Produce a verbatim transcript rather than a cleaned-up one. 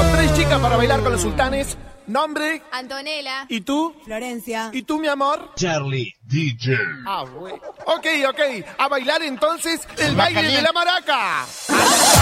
Tenemos tres chicas para bailar con los sultanes. Nombre. Antonella. ¿Y tú? Florencia. ¿Y tú, mi amor? Charlie D J. Ah, bueno. Ok, ok. A bailar entonces el baile de la maraca.